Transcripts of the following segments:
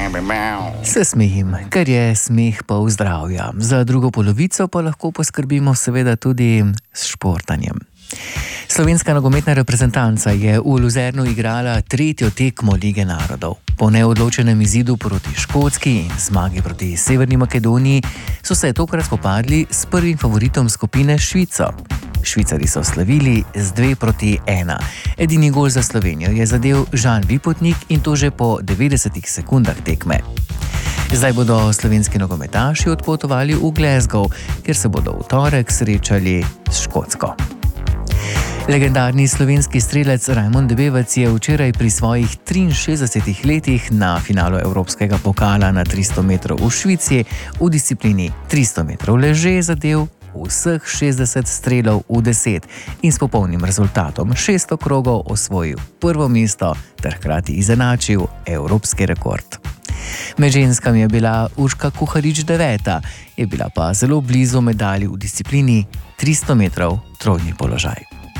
Se smejim, ker je smeh pol zdravja. Za drugo polovico pa lahko poskrbimo seveda tudi s športanjem. Slovenska nogometna reprezentanca je v Luzernu igrala tretjo tekmo Lige narodov. Po neodločenem izidu proti Škotski in zmagi proti Severni Makedoniji so se tokrat spopadli s prvim favoritom skupine Švico. Švicari so slavili z 2-1. Edini gol za Slovenijo je zadel Žan Vipotnik in to že po 90 sekundah tekme. Zdaj bodo slovenski nogometaši odpotovali v Glasgow, kjer se bodo v torek srečali s Škotsko. Legendarni slovenski strelec Rajmond Debevec je včeraj pri svojih 63 letih na finalu Evropskega pokala na 300 metrov v Švici v disciplini 300 metrov leže zadel vseh 60 strelov v 10 in s popolnim rezultatom 600 krogov osvojil prvo mesto ter hkrati izenačil evropski rekord. Med ženskami je bila Urška Kuharič 9., je bila pa zelo blizu medalji v disciplini 300 metrov trojni položaj.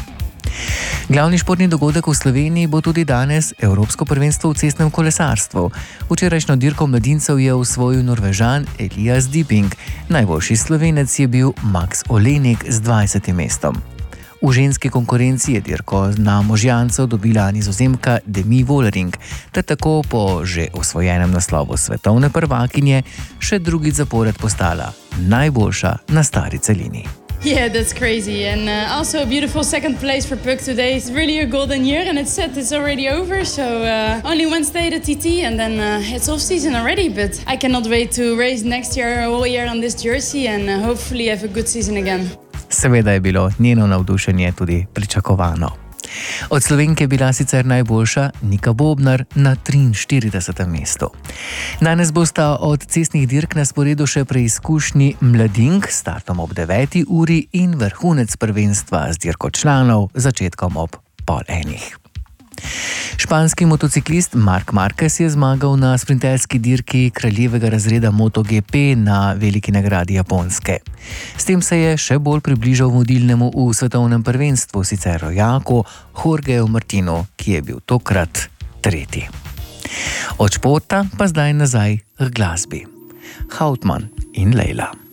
Glavni športni dogodek v Sloveniji bo tudi danes Evropsko prvenstvo v cestnem kolesarstvu. Včerajšnjo dirko mladincev je osvojil Norvežan Elias Diping, najboljši Slovenec je bil Max Olenik z 20. mestom. V ženski konkurenci je dirko na Možjancev dobila Nizozemka Demi Vollering, ter tako po že osvojenem naslovu svetovne prvakinje še drugič zapored postala najboljša na stari celini. Yeah, that's crazy. And also a beautiful second place for Puck today. It's really a golden year and it's already over. So only Wednesday the TT and then it's off season already. But I cannot wait to race next year, all year on this jersey and hopefully have a good season again. Seveda je bilo njeno navdušenje tudi pričakovano. Od Slovenke je bila sicer najboljša Nika Bobnar na 43. mestu. Danes bosta od cestnih dirk na sporedu še preizkušnji mladink s startom ob 9. uri in vrhunec prvenstva z dirko članov z začetkom ob 12:30. Španski motociklist Marc Marquez je zmagal na sprinterski dirki kraljevega razreda MotoGP na veliki nagradi Japonske. S tem se je še bolj približal vodilnemu v svetovnem prvenstvu, sicer rojaku Jorgeju Martinu, ki je bil tokrat tretji. Od športa pa zdaj nazaj k glasbi. Hautman in Leila.